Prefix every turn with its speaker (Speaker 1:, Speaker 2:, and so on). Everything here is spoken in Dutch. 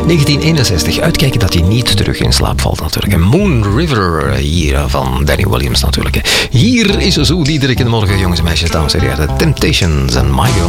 Speaker 1: 1961. Uitkijken dat hij niet terug in slaap valt natuurlijk. En Moon River hier van Danny Williams natuurlijk. Hier is zo Diederik in de morgen, jongens en meisjes, dames en heren. Temptations en My Girl.